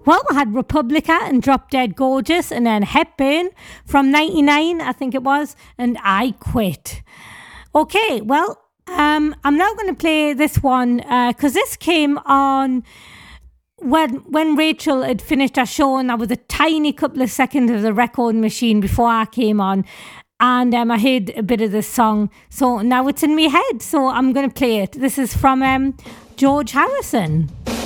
Well, we had Republica and Drop Dead Gorgeous, and then Hepburn from 99, I think it was, and I Quit. Okay, well, I'm now going to play this one because this came on when Rachel had finished her show, and there was a tiny couple of seconds of the record machine before I came on, and I heard a bit of this song, so now it's in my head, so I'm going to play it. This is from George Harrison.